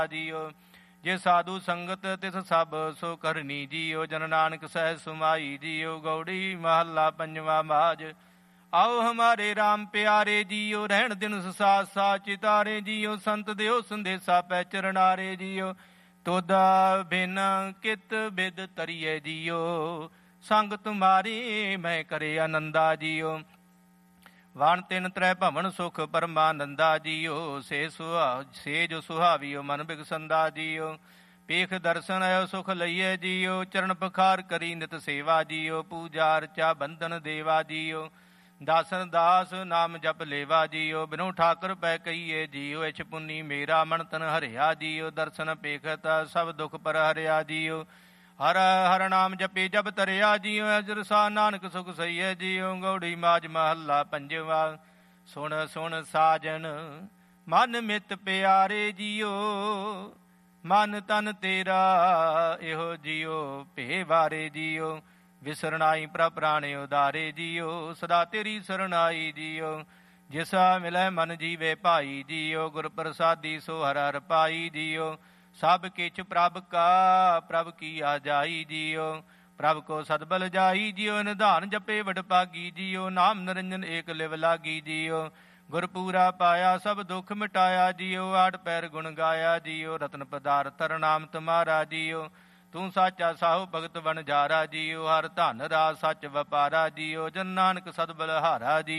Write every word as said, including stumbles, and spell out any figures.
JIO. ਜੇ ਸਾਧੂ ਸੰਗਤ ਤਿਸ ਸਭ ਸੋ ਕਰਨੀ ਜੀਓ। ਜਨ ਨਾਨਕ ਸਹਿ ਸੁਮਾਈ ਜੀਓ। ਗੌੜੀ ਮਹੱਲਾ ਪੰਜਵਾ ਮਾਝ। ਆਓ ਹਮਾਰੇ ਰਾਮ ਪਿਆਰੇ ਜੀਓ। ਰਹਿਣ ਦਿਨ ਸਾਥ ਸਾਥ ਚਿਤਾਰੇ ਜੀਓ। ਸੰਤ ਦਿਓ ਸੰਦੇਸਾ ਪੈ ਚਰਨਾਰੇ ਜੀਓ। ਤੋਦਾ ਬਿਨ ਕਿਤ ਬਿਦ ਤਰੀਏ ਜੀਓ। ਸੰਗ ਤੁਮਾਰੀ ਮੈਂ ਕਰੇ ਆਨੰਦਾ ਜੀਓ। ਵਣ ਤਿੰਨ ਤ੍ਰੈ ਭਵਨ ਸੁਖ ਪਰਮਾਨੰਦਾ ਜੀਓ। ਸੇ ਸੁਹਾ ਸੇ ਜੋ ਸੁਹਾਵੀਓ ਮਨ ਬਿਗਸੰਦਾ ਜੀਓ। ਪੇਖ ਦਰਸ਼ਨ ਆਇਓ ਸੁਖ ਲਈਏ ਜੀਓ। ਚਰਨ ਪਖਾਰ ਕਰੀ ਨਿਤ ਸੇਵਾ ਜੀਓ। ਪੂਜਾ ਅਰਚਾ ਬੰਧਨ ਦੇਵਾ ਜੀਓ। ਦਾਸਨ ਦਾਸ ਨਾਮ ਜਪ ਲੇਵਾ ਜੀਓ। ਬਿਨੋ ਠਾਕੁਰ ਪੈ ਕਹੀਏ ਜੀਓ। ਇਛ ਪੁੰਨੀ ਮੇਰਾ ਮਨ ਤਨ ਹਰਿਆ ਜੀਓ। ਦਰਸ਼ਨ ਪੇਖਤ ਸਭ ਦੁਖ ਪਰ ਹਰਿਆ ਜੀਓ। ਹਰ ਹਰ ਨਾਮ ਜਪੇ ਜਬ ਤਰਿਆ ਜੀਓ। ਅਜਰ ਸਾ ਨਾਨਕ ਸੁਖ ਸਈਏ ਜੀਓ। ਗੌੜੀ ਮਾਝ ਮਹੱਲਾ ਪੰਜਵਾ। ਸੁਣ ਸੁਣ ਸਾਜਨ ਮਨ ਮਿਤ ਪਿਆਰੇ ਜੀਓ। ਮਨ ਤਨ ਤੇਰਾ ਇਹੋ ਜੀਓ ਭੇ ਵਾਰੇ ਜੀਓ। ਵਿਸਰਨਾਈ ਪ੍ਰਭ ਪ੍ਰਾਣੇ ਉਦਾਰੇ ਜੀਓ। ਸਦਾ ਤੇਰੀ ਸਰਨਾਈ ਜੀਓ। ਜਿਸਾ ਮਿਲੈ ਮਨ ਜੀਵੇ ਭਾਈ ਜੀਓ। ਗੁਰ ਪ੍ਰਸਾਦੀ ਸੋ ਹਰ ਹਰ ਪਾਈ ਜੀਓ। ਸਭ ਕਿਛ ਪ੍ਰਭ ਕਾ ਪ੍ਰਭ ਕੀ ਆ ਜਾਈ ਜੀਓ। ਪ੍ਰਭ ਕੋ ਸਦਬਲ ਜਾਈ ਜੀਓ। ਨਿਧਾਨ ਜਪੇ ਵਡ ਭਾਗੀ ਜੀਓ। ਨਾਮ ਨਿਰੰਜਨ ਏਕ ਲਿਵ ਲਾਗੀ ਜੀਓ। ਗੁਰ ਪੂਰਾ ਪਾਇਆ ਸਭ ਦੁੱਖ ਮਿਟਾਇਆ ਜੀਓ। ਆਠ ਪੈਰ ਗੁਣ ਗਾਇਆ ਜੀਓ। ਰਤਨ ਪਦਾਰਥ ਹਰ ਨਾਮ ਤੁਮਾਰਾ ਜੀਓ। ਤੂੰ ਸਾਚਾ ਸਾਹੂ ਭਗਤ ਵਣਜਾਰਾ ਜੀਓ। ਹਰ ਧਨ ਰਾਜ ਸੱਚ ਵਪਾਰਾ ਜੀਓ। ਜਨ ਨਾਨਕ ਸਦਬਲ ਹਾਰਾ ਜੀ।